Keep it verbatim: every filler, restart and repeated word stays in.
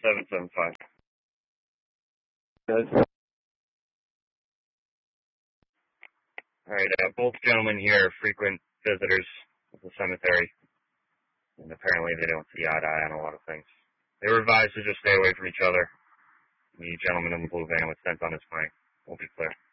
seven seven five. Good. Alright, uh, both gentlemen here are frequent visitors of the cemetery, and apparently they don't see eye to eye on a lot of things. They were advised to just stay away from each other. The gentleman in the blue van was sent on his way. We'll be clear.